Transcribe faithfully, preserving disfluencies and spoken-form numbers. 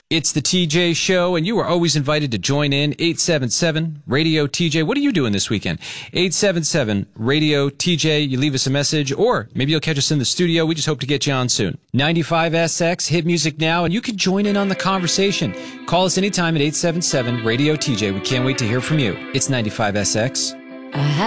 It's the T J Show, and you are always invited to join in. eight seven seven radio T J. What are you doing this weekend? eight seven seven radio T J. You leave us a message, or maybe you'll catch us in the studio. We just hope to get you on soon. ninety-five S X, hit music now, and you can join in on the conversation. Call us anytime at eight seven seven radio T J. We can't wait to hear from you. It's ninety-five S X. I